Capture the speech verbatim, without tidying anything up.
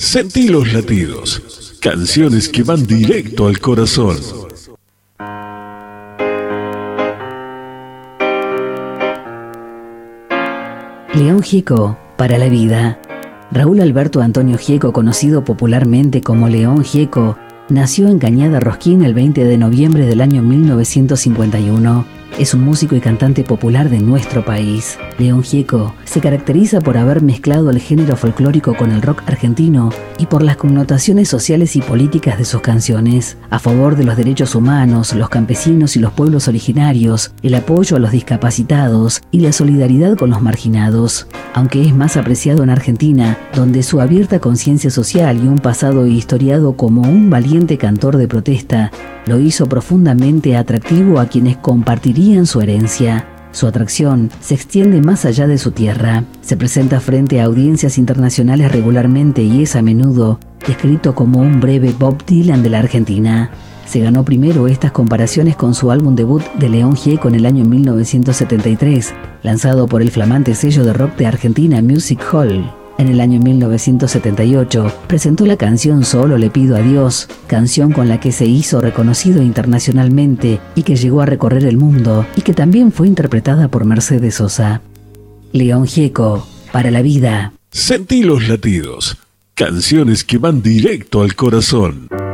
Sentí los latidos, canciones que van directo al corazón. León Gieco, para la vida. Raúl Alberto Antonio Gieco, conocido popularmente como León Gieco, nació en Cañada Rosquín el veinte de noviembre del año mil novecientos cincuenta y uno. Es un músico y cantante popular de nuestro país. León Gieco se caracteriza por haber mezclado el género folclórico con el rock argentino y por las connotaciones sociales y políticas de sus canciones, a favor de los derechos humanos, los campesinos y los pueblos originarios, el apoyo a los discapacitados y la solidaridad con los marginados. Aunque es más apreciado en Argentina, donde su abierta conciencia social y un pasado historiado como un valiente cantor de protesta lo hizo profundamente atractivo a quienes compartirían su herencia. Su atracción se extiende más allá de su tierra. Se presenta frente a audiencias internacionales regularmente y es a menudo descrito como un breve Bob Dylan de la Argentina. Se ganó primero estas comparaciones con su álbum debut de León Gieco en el año mil novecientos setenta y tres, lanzado por el flamante sello de rock de Argentina Music Hall. En el año mil novecientos setenta y ocho presentó la canción Solo le pido a Dios, canción con la que se hizo reconocido internacionalmente y que llegó a recorrer el mundo y que también fue interpretada por Mercedes Sosa. León Gieco, para la vida. Sentí los latidos, canciones que van directo al corazón.